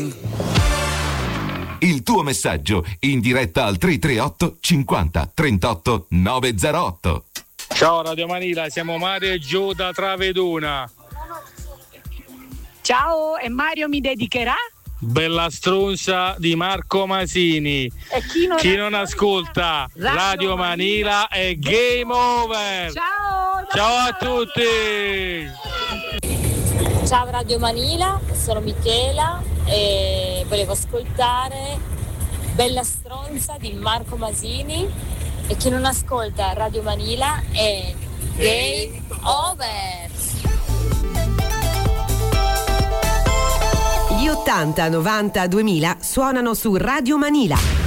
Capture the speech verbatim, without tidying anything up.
Il tuo messaggio in diretta al tre tre otto cinquanta trentotto novecentootto. Ciao Radio Manila, siamo Mario e Gio da Traveduna. Ciao, e Mario mi dedicherà? Bella stronza di Marco Masini. E chi non, chi non ascolta Radio, Radio Manila è game over. Ciao, ciao a tutti. Ciao Radio Manila, sono Michela e volevo ascoltare Bella stronza di Marco Masini, e chi non ascolta Radio Manila è game over. Gli ottanta, novanta, duemila suonano su Radio Manila.